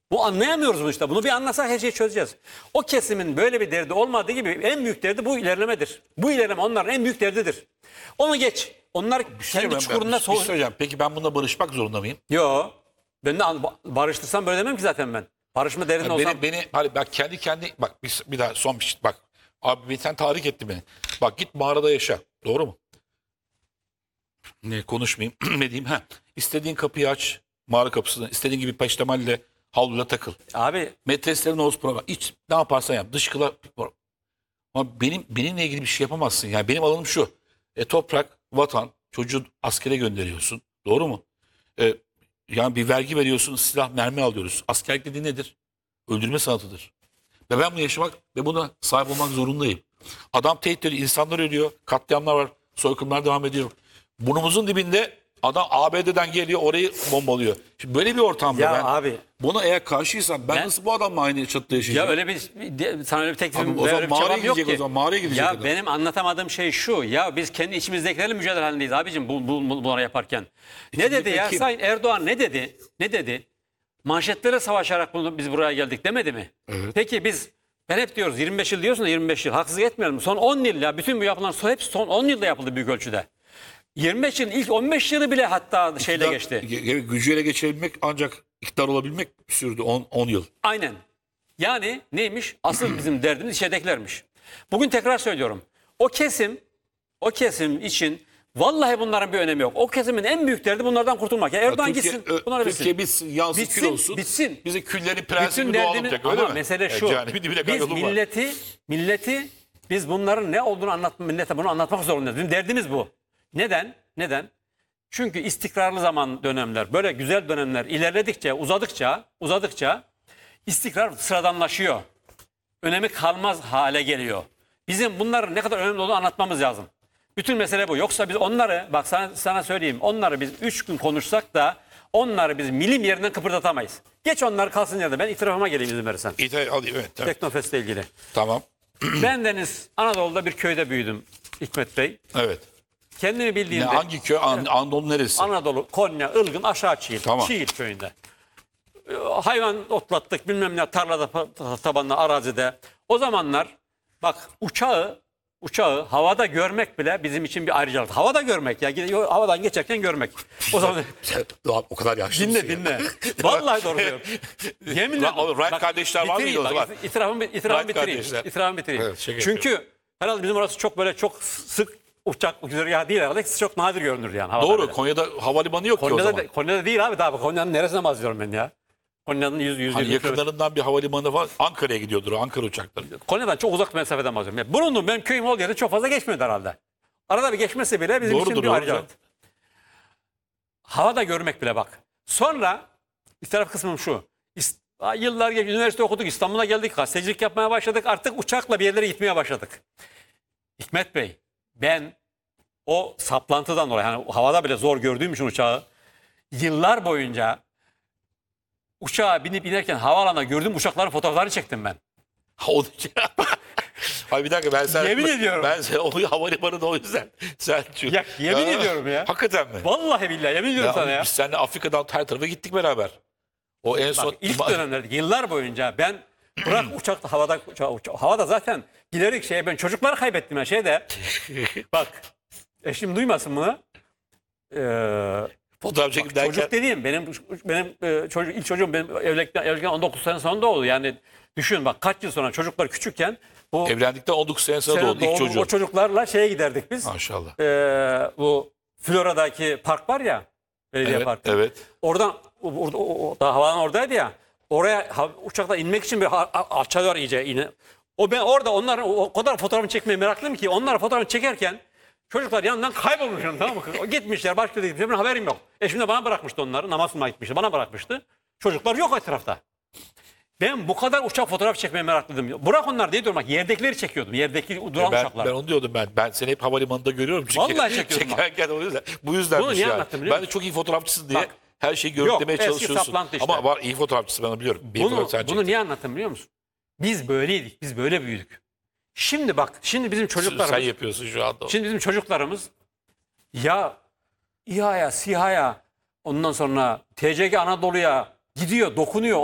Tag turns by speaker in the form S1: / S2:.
S1: Bu anlayamıyoruz bunu işte. Bunu bir anlasak her şeyi çözeceğiz. O kesimin böyle bir derdi olmadığı gibi en büyük derdi bu ilerlemedir. Bu ilerleme onların en büyük derdidir. Onu geç. Onlar kendi çukurunda
S2: bir şey söyleyeceğim. Peki ben bununla barışmak zorunda mıyım?
S1: Yo. Ben de barıştırsam böyle demem ki zaten ben. Barışma derdi olsam.
S2: Hani bak bak bir daha son bir şey bak. Abi sen tahrik etti beni. Bak git mağarada yaşa. Doğru mu? Ne konuşmayayım ne diyeyim ha. İstediğin kapıyı aç. Mağara kapısını istediğin gibi peştemalle havluyla takıl.
S1: Abi
S2: Metreslerin olsun problem. Hiç ne yaparsan yap. Dışkıla. Ama benimle ilgili bir şey yapamazsın. Yani benim alanım şu. Toprak, vatan, çocuğu askere gönderiyorsun. Doğru mu? Yani bir vergi veriyorsun, silah, mermi alıyoruz. Askerlik dediğin nedir? Öldürme sanatıdır. Ve ben bunu yaşamak ve buna sahip olmak zorundayım. Adam tehdit ediyor, insanlar ölüyor, katliamlar var, soykırımlar devam ediyor. Burnumuzun dibinde adam ABD'den geliyor, orayı bombalıyor. Şimdi böyle bir ortamda
S1: ya
S2: ben
S1: abi.
S2: buna eğer karşıysam ben nasıl bu adamla aynı çatıda yaşayacağım?
S1: Ya öyle bir sana öyle bir teklifim
S2: Abi o zaman
S1: böyle bir
S2: mağaraya
S1: çabam yok
S2: gidecek
S1: ki.
S2: o zaman, mağaraya gidecek
S1: Ya
S2: adam.
S1: benim anlatamadığım şey şu. Ya biz kendi içimizdekilerle mücadele halindeyiz abicim bunları yaparken. Ne dedi ya?
S2: kim?
S1: Sayın Erdoğan ne dedi? Ne dedi? Manşetlere savaşarak biz buraya geldik demedi mi?
S2: Evet.
S1: Peki ben hep diyoruz 25 yıl diyorsun da 25 yıl. Haksızlık etmeyelim. Son 10 yıl ya. Bütün bu yapılan hepsi son 10 yılda yapıldı büyük ölçüde. 25 yılın ilk 15 yılı bile hatta şeyle geçti.
S2: Gücü ele geçirebilmek ancak iktidar olabilmek sürdü 10 yıl.
S1: Aynen. Yani neymiş? Asıl bizim derdimiz içeridekilermiş. Bugün tekrar söylüyorum. O kesim için vallahi bunların bir önemi yok. O kesimin en büyük derdi bunlardan kurtulmak. Ya Erdoğan gitsin. Bunlar
S2: Türkiye bitsin, yansın, kül olsun.
S1: Bitsin.
S2: Bizi küllerin
S1: Bütün
S2: prensibi doğalmayacak öyle
S1: ama
S2: mi?
S1: mesele şu.
S2: Cehennemin dibine
S1: Biz
S2: yolum var.
S1: milleti biz bunların ne olduğunu millete bunu anlatmak zorundayız. Bizim derdimiz bu. Neden? Neden? Çünkü istikrarlı dönemler, böyle güzel dönemler ilerledikçe, uzadıkça istikrar sıradanlaşıyor. Önemi kalmaz hale geliyor. Bizim bunların ne kadar önemli olduğunu anlatmamız lazım. Bütün mesele bu. Yoksa biz onları, bak sana söyleyeyim, onları biz 3 gün konuşsak da onları biz milim yerinden kıpırdatamayız. Geç onlar kalsın yerde. Ben itirafıma geleyim izin verirsen.
S2: Alayım, evet.
S1: Teknofest'le ilgili.
S2: Tamam.
S1: Ben Deniz Anadolu'da bir köyde büyüdüm Hikmet Bey.
S2: Evet.
S1: Kendimi bildiğimde
S2: Hangi köy? Anadolu neresi?
S1: Anadolu, Konya, Ilgın, Aşağı Çiğil.
S2: Tamam.
S1: Çiğil köyünde. Hayvan otlattık bilmem ne tarlada tabanlı arazide. O zamanlar bak uçağı havada görmek bile bizim için bir ayrıcalık. Havada görmek ya. Havadan geçerken görmek. O zaman
S2: O kadar yaşlısın
S1: dinle. Vallahi doğru diyorum. Yemin ederim.
S2: Wright kardeşler var mıydı o zaman?
S1: İtirafımı
S2: kardeşler.
S1: bitireyim.
S2: Evet,
S1: Çünkü herhalde bizim orası çok sık uçak güzergahı değil herhalde. Çok nadir görünür yani. Havada
S2: Doğru.
S1: böyle.
S2: Değil. Havalimanı yok ki o zaman.
S1: Konya'da değil abi. Daha Konya'nın neresine bahsediyorum ben ya? Konya'nın 100
S2: Hani yakınlarından bir havalimanı var. Ankara'ya gidiyordur o Ankara uçakları.
S1: Konya'dan çok uzak mesafeden bahsediyorum. Yani bulundum benim köyüm olduğu yerde çok fazla geçmiyordu herhalde. Arada bir geçmesi bile bizim için bir ayrıcalık. Havada görmek bile bak. Sonra itiraf kısmım şu. Yıllar geçti, üniversite okuduk, İstanbul'a geldik, gazetecilik yapmaya başladık. Artık uçakla bir yerlere gitmeye başladık. Hikmet Bey, ben o saplantıdan dolayı, yani havada bile zor gördüğüm için uçağı, yıllar boyunca uçağa binip inerken havaalanına gördüğüm uçakların fotoğraflarını çektim ben.
S2: Abi bir dakika ben sana...
S1: Yemin ediyorum.
S2: Ben sana o havalimanında o yüzden...
S1: Ya yemin ediyorum ya.
S2: Hakikaten mi?
S1: Vallahi billahi yemin ediyorum sana ya.
S2: Biz seninle Afrika'dan her tarafa gittik beraber. O en son...
S1: Bak, ilk dönemlerde yıllar boyunca ben bırak uçakta havada zaten giderek ben çocukları kaybettim ya bak eşim duymasın bunu.
S2: Fotoğraf çekip derken...
S1: Çocuk dediğim benim ilk çocuğum benim evlilikten 19 sene sonra doğdu. Yani düşün bak kaç yıl sonra çocuklar küçükken bu
S2: Evlendikten 19 sene sonra doğdu ilk çocuğu.
S1: O çocuklarla şeye giderdik biz.
S2: Maşallah.
S1: Bu Florya'daki park var ya. Belediye parkı.
S2: Evet.
S1: Oradan daha havalan oradaydı ya. Oraya uçakla inmek için bir açılıyor iyice. Ben orada onların o kadar fotoğrafını çekmeye meraklıyım ki onlar fotoğrafını çekerken çocuklar yanından kaybolmuş, tamam mı? Gitmişler başka bir benim haberim yok. Eşim de bana bırakmıştı onları. Namaz kılmaya gitmişti. Bana bırakmıştı. Çocuklar yok etrafta. Ben bu kadar uçak fotoğraf çekmeye meraklıydım. Bırak onlar diye diyorum bak yerdekileri çekiyordum. Yerdeki duran uçaklar.
S2: Ben onu diyordum ben. Ben seni hep havalimanında görüyorum. Çünkü
S1: Vallahi çekiyordum.
S2: Çekerken bu yüzdenmiş
S1: Bunu niye
S2: yani.
S1: anlattım biliyor
S2: Ben de
S1: musun?
S2: çok iyi fotoğrafçısın diye
S1: Bak,
S2: her şeyi görüntülemeye
S1: eski
S2: çalışıyorsun.
S1: saplantı işte.
S2: Ama var iyi fotoğrafçısı ben onu biliyorum.
S1: Bunu niye anlattım biliyor musun? Biz böyleydik. Biz böyle büyüdük. Şimdi bak bizim çocuklarımız.
S2: Sen yapıyorsun şu anda.
S1: Şimdi bizim çocuklarımız ya İHA'ya, SİHA'ya ondan sonra TCG Anadolu'ya gidiyor, dokunuyor.